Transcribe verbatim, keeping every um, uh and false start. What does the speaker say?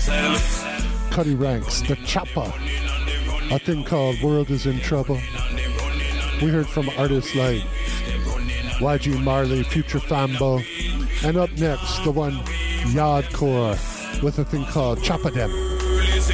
Cuddy Ranks, The Chopper, a thing called World is in Trouble. We heard from artists like Y G Marley, Future Fambo, and up next, the one Yardcore with a thing called Chopper Dem.